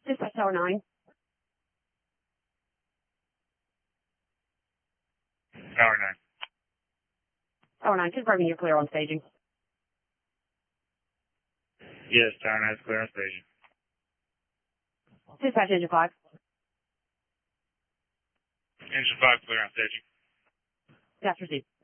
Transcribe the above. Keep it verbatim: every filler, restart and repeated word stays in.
Dispatch Tower nine. Tower nine. Tower nine, confirming you're clear on staging. Yes, Tower nine is clear on staging. Dispatch Engine five. Engine five clear on staging. That's received.